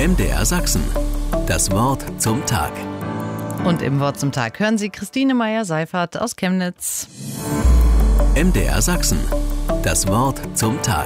MDR Sachsen. Das Wort zum Tag. Und im Wort zum Tag hören Sie Christine Meyer-Seifert aus Chemnitz. MDR Sachsen. Das Wort zum Tag.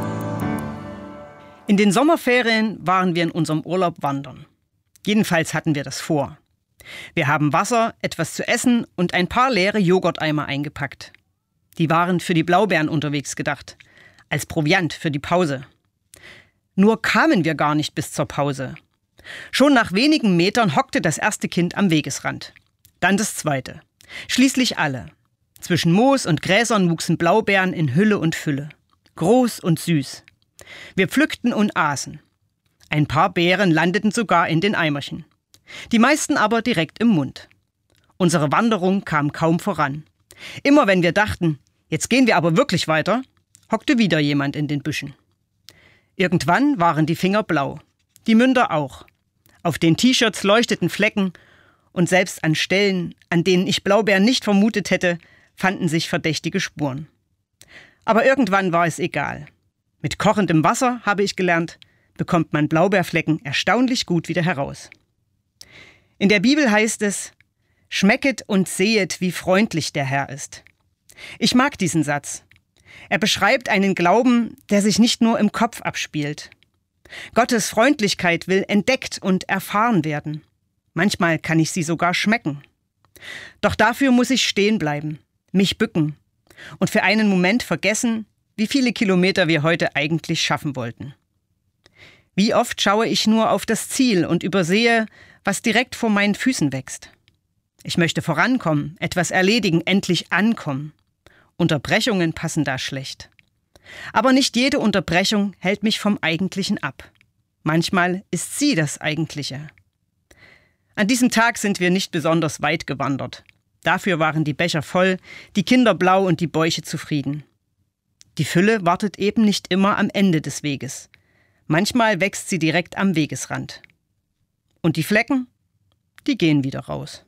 In den Sommerferien waren wir in unserem Urlaub wandern. Jedenfalls hatten wir das vor. Wir haben Wasser, etwas zu essen und ein paar leere Joghurteimer eingepackt. Die waren für die Blaubeeren unterwegs gedacht, als Proviant für die Pause. Nur kamen wir gar nicht bis zur Pause. Schon nach wenigen Metern hockte das erste Kind am Wegesrand. Dann das zweite. Schließlich alle. Zwischen Moos und Gräsern wuchsen Blaubeeren in Hülle und Fülle. Groß und süß. Wir pflückten und aßen. Ein paar Beeren landeten sogar in den Eimerchen. Die meisten aber direkt im Mund. Unsere Wanderung kam kaum voran. Immer wenn wir dachten, jetzt gehen wir aber wirklich weiter, hockte wieder jemand in den Büschen. Irgendwann waren die Finger blau, die Münder auch. Auf den T-Shirts leuchteten Flecken und selbst an Stellen, an denen ich Blaubeeren nicht vermutet hätte, fanden sich verdächtige Spuren. Aber irgendwann war es egal. Mit kochendem Wasser, habe ich gelernt, bekommt man Blaubeerflecken erstaunlich gut wieder heraus. In der Bibel heißt es: Schmecket und sehet, wie freundlich der Herr ist. Ich mag diesen Satz. Er beschreibt einen Glauben, der sich nicht nur im Kopf abspielt. Gottes Freundlichkeit will entdeckt und erfahren werden. Manchmal kann ich sie sogar schmecken. Doch dafür muss ich stehen bleiben, mich bücken und für einen Moment vergessen, wie viele Kilometer wir heute eigentlich schaffen wollten. Wie oft schaue ich nur auf das Ziel und übersehe, was direkt vor meinen Füßen wächst. Ich möchte vorankommen, etwas erledigen, endlich ankommen. Unterbrechungen passen da schlecht. Aber nicht jede Unterbrechung hält mich vom Eigentlichen ab. Manchmal ist sie das Eigentliche. An diesem Tag sind wir nicht besonders weit gewandert. Dafür waren die Becher voll, die Kinder blau und die Bäuche zufrieden. Die Fülle wartet eben nicht immer am Ende des Weges. Manchmal wächst sie direkt am Wegesrand. Und die Flecken, die gehen wieder raus.